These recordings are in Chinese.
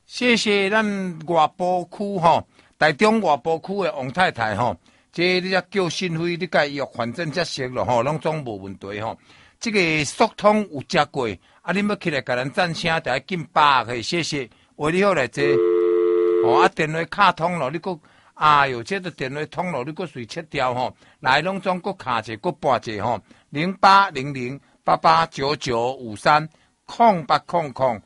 谢谢咱外埔区吼，台中外埔区的王太太吼，这你才叫心肺，你甲医药反正才熟咯吼，拢总无问题吼。这个速通有食过，啊，你要起来甲咱赞声，就要紧把握，谢谢。为你好来坐，哦，啊，电话卡通咯，你搁，哎哟，这个电话通咯，你搁随切掉吼，来拢总搁卡者，搁拨者吼，0800889953，空八空空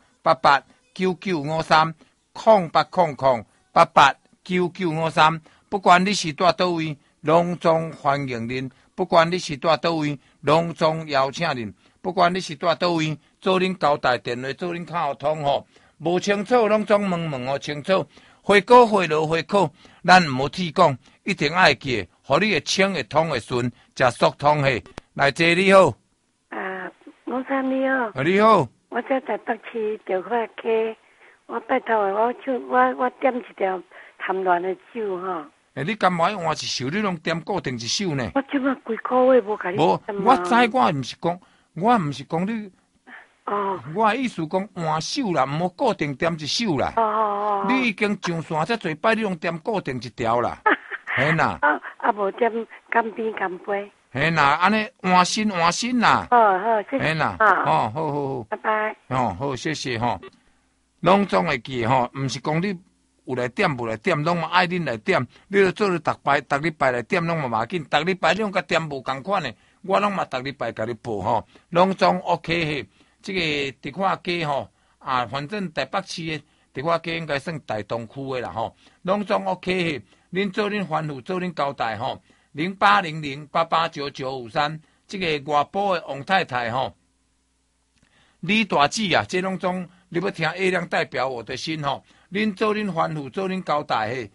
889953，0800889953，不管你是在倒位，拢总欢迎您。不管你是在倒位，拢总邀请您；不管你是在倒位，做恁交代电话，做恁卡通吼，无清楚拢总问哦清楚。回稿回落回考，咱唔好铁讲，一定爱记，互你会清会通会顺，才速通嘿。来坐你好。 啊，我生你好。 你好。 我在台北市潮化街，我拜托我点一条谈恋的酒吼。 你干嘛换一首？你拢点固定一首呢？ 我即马几个月无甲你点无，我知我毋是讲，你。 哦。 我意思讲换首啦，毋好固定点一首啦。 哦。 你已经上线遮侪摆，你拢点固定一条啦。嘿呐。 无点干边干杯。 嘿呐，安尼换新啦。 好，谢谢。 嘿呐，好。 拜拜。 好，谢谢吼。拢总会记吼，毋是讲你。有来点无来点，拢嘛爱恁来点。你著做逐礼拜来点，拢嘛嘛紧。逐礼拜你拢甲点无共款的，我拢嘛逐礼拜甲你报吼。拢总 OK 嘿。这个迪化街吼啊，反正台北市的迪化街应该算大东区的啦吼。拢总 OK 嘿。恁做恁吩咐，做恁交代吼。0800889953，这个外埔的王太太吼，李大姐啊，这拢总你要听月亮代表我的心吼。恁做恁吩咐，做恁交代嘿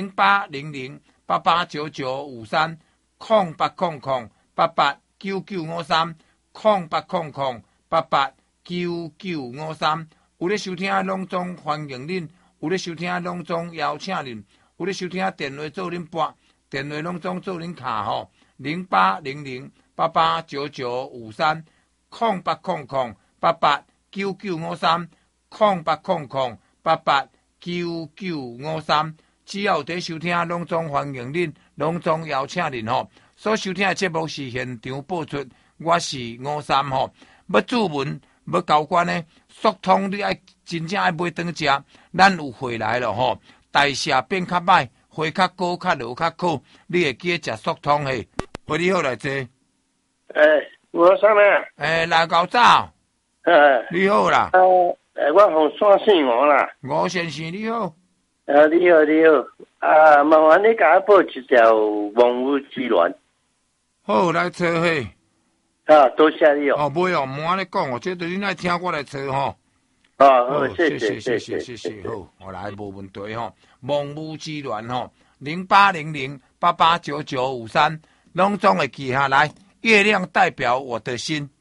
，0800889953，0800889953，有咧收听的拢总欢迎恁，有咧收听的拢总邀请恁，有咧收听电话做恁拨，电话拢总做恁卡吼，0800889953，0800889953，只要有在收听，拢总欢迎恁，拢总邀请恁吼。所收听的节目是现场播出，我是53吼。要注文，要交关呢，速通你爱真正爱买转食，咱有回来了吼。代谢变较歹，血较高，较落较苦，你会记得食速通嘿。回你好来坐。 我啥物？ 来搞早。你好啦。 我红山姓吴啦。 吴先生你好。 你好。麻烦你甲我报一条蒙古之恋。 好，来找嘿。 多谢你哦。 袂哦，唔安尼讲哦，这对你爱听我来找吼。 好，谢谢。好，我来无问题吼。蒙古之恋吼，0800889953，拢总会记下来。月亮代表我的心。